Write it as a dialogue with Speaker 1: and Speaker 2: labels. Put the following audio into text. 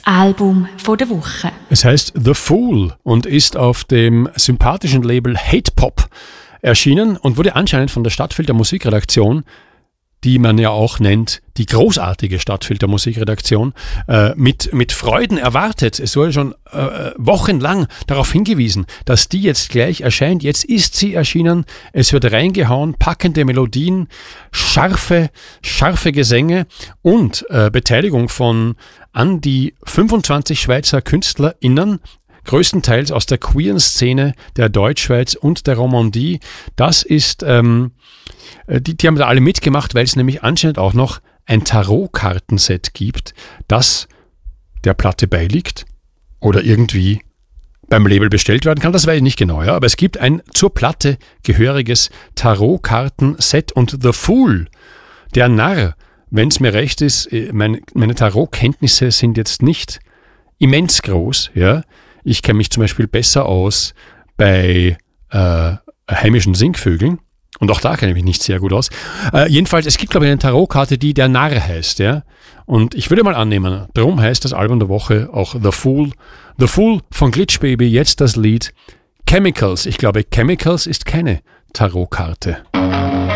Speaker 1: Album der Woche.
Speaker 2: Es heißt The Fool und ist auf dem sympathischen Label Hate Pop erschienen und wurde anscheinend von der Stadtfilter Musikredaktion, die man ja auch nennt, die großartige Stadtfilter Musikredaktion, mit Freuden erwartet. Es wurde schon wochenlang darauf hingewiesen, dass die jetzt gleich erscheint. Jetzt ist sie erschienen. Es wird reingehauen, packende Melodien, scharfe Gesänge und Beteiligung von an die 25 Schweizer KünstlerInnen, größtenteils aus der queeren Szene der Deutschschweiz und der Romandie. Das ist, die haben da alle mitgemacht, weil es nämlich anscheinend auch noch ein Tarotkartenset gibt, das der Platte beiliegt oder irgendwie beim Label bestellt werden kann. Das weiß ich nicht genau, ja, aber es gibt ein zur Platte gehöriges Tarotkartenset und The Fool, der Narr, wenn es mir recht ist, meine Tarotkenntnisse sind jetzt nicht immens groß, ja. Ich kenne mich zum Beispiel besser aus bei heimischen Singvögeln. Und auch da kenne ich mich nicht sehr gut aus. Jedenfalls, es gibt, glaube ich, eine Tarotkarte, die der Narr heißt. Ja? Und ich würde mal annehmen, darum heißt das Album der Woche auch The Fool. The Fool von Glitch Baby, jetzt das Lied Chemicals. Ich glaube, Chemicals ist keine Tarotkarte.